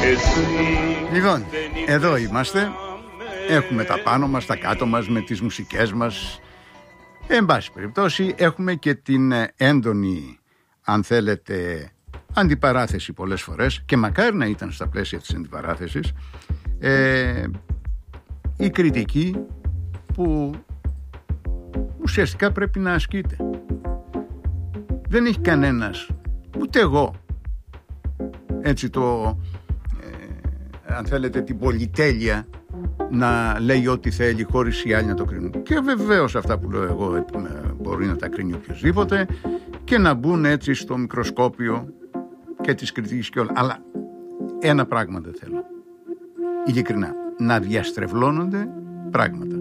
Λοιπόν, εδώ είμαστε. Έχουμε τα πάνω μας, τα κάτω μας με τις μουσικές μας. Εν πάση περιπτώσει έχουμε και την έντονη, αν θέλετε, αντιπαράθεση πολλές φορές, και μακάρι να ήταν στα πλαίσια της αντιπαράθεσης, η κριτική που ουσιαστικά πρέπει να ασκείται. Δεν έχει κανένας, ούτε εγώ, έτσι αν θέλετε, την πολυτέλεια να λέει ό,τι θέλει χωρίς οι άλλοι να το κρίνουν. Και βεβαίως αυτά που λέω εγώ μπορεί να τα κρίνει οποιοσδήποτε και να μπουν έτσι στο μικροσκόπιο και της κριτικής και όλα. Αλλά ένα πράγμα δεν θέλω, ειλικρινά, να διαστρεβλώνονται πράγματα.